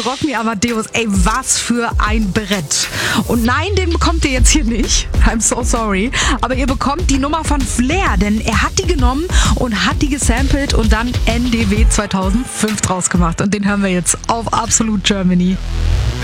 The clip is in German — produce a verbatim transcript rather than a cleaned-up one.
Rock Me Amadeus, ey, was für ein Brett. Und nein, den bekommt ihr jetzt hier nicht. I'm so sorry. Aber ihr bekommt die Nummer von Flair, denn er hat die genommen und hat die gesampelt und dann N D W zweitausendfünf draus gemacht. Und den hören wir jetzt auf Absolute Germany.